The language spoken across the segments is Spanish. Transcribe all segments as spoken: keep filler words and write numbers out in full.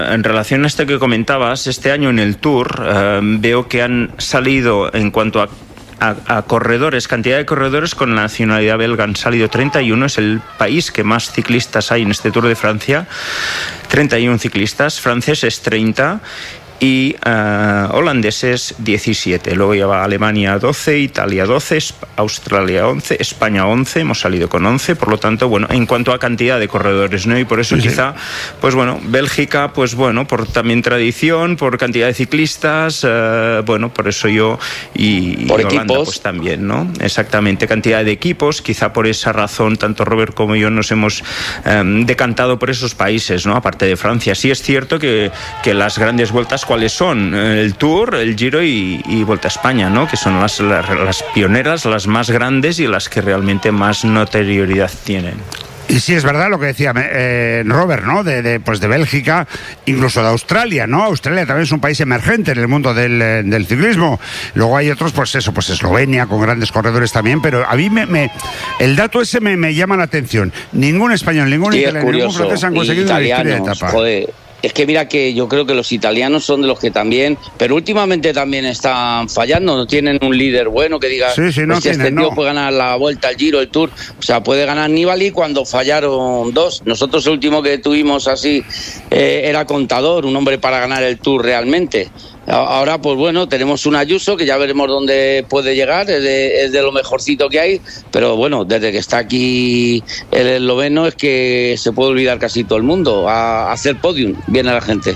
En relación a esto que comentabas, este año en el Tour eh, veo que han salido en cuanto a A, a corredores, cantidad de corredores con la nacionalidad belga han salido treinta y uno, es el país que más ciclistas hay en este Tour de Francia, treinta y uno ciclistas, franceses treinta y uh, holandeses diecisiete. Luego ya va Alemania doce, Italia doce, Australia once, España once, hemos salido con once, por lo tanto, bueno, en cuanto a cantidad de corredores, ¿no? Y por eso sí, quizá, pues bueno, Bélgica, pues bueno, por también tradición, por cantidad de ciclistas, uh, bueno, por eso yo y, por y Holanda, equipos. Pues también, ¿no? Exactamente, cantidad de equipos, quizá por esa razón, tanto Robert como yo nos hemos um, decantado por esos países, ¿no? Aparte de Francia. Sí es cierto que, que las grandes vueltas, ¿cuáles son? El Tour, el Giro y, y Vuelta a España, ¿no? Que son las, las, las pioneras, las más grandes y las que realmente más notoriedad tienen. Y sí, es verdad lo que decía eh, Robert, ¿no? De, de, pues de Bélgica, incluso de Australia, ¿no? Australia también es un país emergente en el mundo del, del ciclismo. Luego hay otros, pues eso, pues Eslovenia, con grandes corredores también, pero a mí me, me el dato ese me, me llama la atención. Ningún español, ningún sí, italiano, ningún francés han conseguido una victoria de etapa. Joder. Es que mira que yo creo que los italianos son de los que también, pero últimamente también están fallando, no tienen un líder bueno que diga, sí, sí, no este, tienen, este tío no. puede ganar la Vuelta, el Giro, el Tour, o sea, puede ganar Nibali cuando fallaron dos. Nosotros el último que tuvimos así eh, era Contador, un hombre para ganar el Tour realmente. Ahora, pues bueno, tenemos un Ayuso que ya veremos dónde puede llegar, es de, es de lo mejorcito que hay, pero bueno, desde que está aquí el esloveno es que se puede olvidar casi todo el mundo, a, a hacer podium, viene la gente.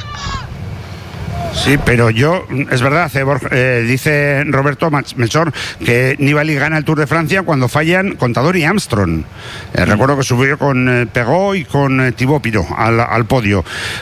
Sí, pero yo, es verdad, eh, eh, dice Roberto Melchor que Nibali gana el Tour de Francia cuando fallan Contador y Armstrong. Eh, mm. Recuerdo que subió con eh, Pegó y con eh, Thibaut Pinot al, al podio.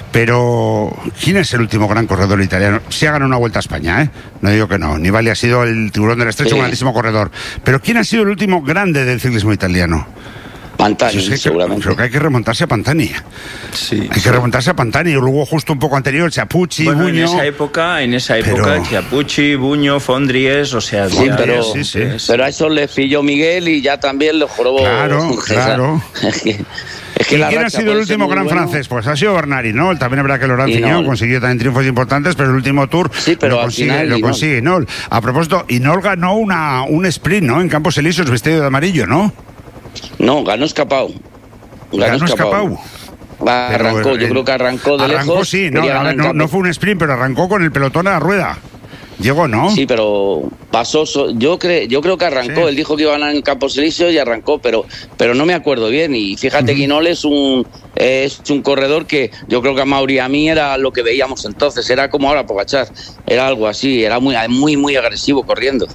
Pero, ¿quién es el último gran corredor italiano? Sí ha ganado una Vuelta a España, ¿eh? No digo que no. Nibali ha sido el tiburón del estrecho, sí. Un grandísimo corredor. Pero, ¿quién ha sido el último grande del ciclismo italiano? Pantani, pues es que, seguramente. Creo que hay que remontarse a Pantani. Sí, hay sí. que remontarse a Pantani. Y luego justo un poco anterior, Chiappucci, bueno, Buño. En esa época, en esa época, pero... Chiappucci, Buño, Fondries, o sea... Sí, ya, pero, sí, sí. pero a eso le pilló Miguel y ya también lo jorobó. Claro, claro. Es que, es que ¿Y quién ha sido el último gran bueno. francés? Pues ha sido Bernard Hinault. También es verdad que Laurent Fignon consiguió también triunfos importantes, pero el último Tour sí, pero lo consigue, final, lo consigue Hinault. A propósito, Hinault ganó una, un sprint, ¿no? En Campos Elíseos, vestido de amarillo, ¿no? No, ganó escapado. Ganó, ganó escapado. Arrancó, pero, yo creo que arrancó de arrancó, lejos. sí, no, a ver, no, no fue un sprint, pero arrancó con el pelotón a la rueda. Llegó, ¿no? Sí, pero pasó. Yo, cre, yo creo que arrancó. Sí. Él dijo que iba a ganar en Campos Elíseos y arrancó, pero, pero no me acuerdo bien. Y fíjate uh-huh. que Hinault es un, es un corredor que yo creo que a Mauri y a mí era lo que veíamos entonces. Era como ahora Pogačar. Era algo así. Era muy, muy, muy agresivo corriendo.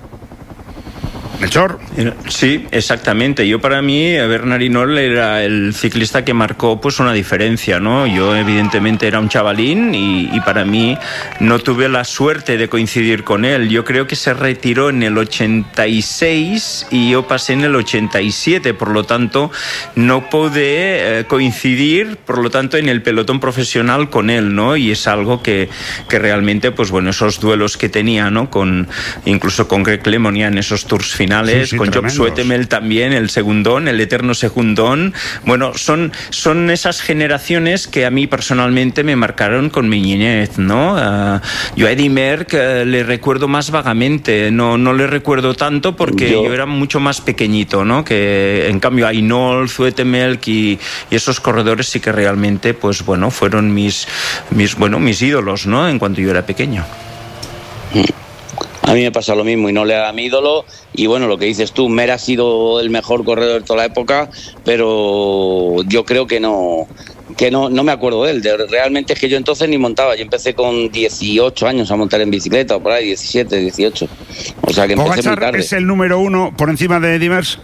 Melchor. Sí, exactamente. Yo para mí, Bernard Hinault era el ciclista que marcó pues una diferencia, ¿no? Yo evidentemente era un chavalín y, y para mí no tuve la suerte de coincidir con él. Yo creo que se retiró en el ochenta y seis y yo pasé en el ochenta y siete, por lo tanto no pude eh, coincidir, por lo tanto, en el pelotón profesional con él, ¿no? Y es algo que, que realmente, pues bueno, esos duelos que tenía, ¿no? Con, incluso con Greg LeMond en esos tours finales. Sí, sí, con Job Zoetemelk también, el segundón, el eterno segundón. Bueno, son, son esas generaciones que a mí personalmente me marcaron con mi niñez, ¿no? Uh, yo a Eddy Merckx uh, le recuerdo más vagamente, no, no le recuerdo tanto porque yo... yo era mucho más pequeñito, ¿no? Que en cambio a Hinault, Zoetemelk y, y esos corredores sí que realmente, pues bueno, fueron mis, mis, bueno, mis ídolos, ¿no? En cuanto yo era pequeño. A mí me pasa lo mismo y no le da mi ídolo. Y bueno, lo que dices tú, Mer ha sido el mejor corredor de toda la época, pero yo creo que no que no, no me acuerdo de él. De, realmente es que yo entonces ni montaba. Yo empecé con dieciocho años a montar en bicicleta, o por ahí, diecisiete, dieciocho. O sea que empecé Pogačar muy tarde. ¿Es el número uno por encima de Eddy Merckx?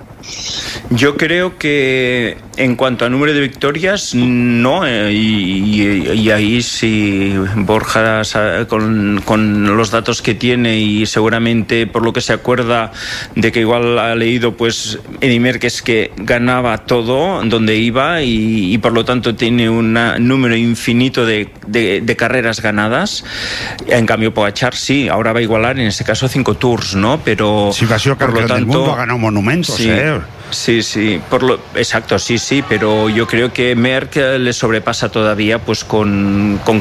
Yo creo que en cuanto a número de victorias, no, eh, y, y, y ahí sí Borja con, con los datos que tiene y seguramente por lo que se acuerda de que igual ha leído, pues Eddy Merckx es que ganaba todo donde iba y, y por lo tanto tiene un número infinito de, de, de carreras ganadas. En cambio Pogačar sí, ahora va a igualar en este caso cinco tours, ¿no? Pero sí, ha sido campeón del mundo, ha ganado monumentos, sí. ¿eh? Sí, sí, por lo, exacto, sí, sí, pero yo creo que Merck le sobrepasa todavía pues con, con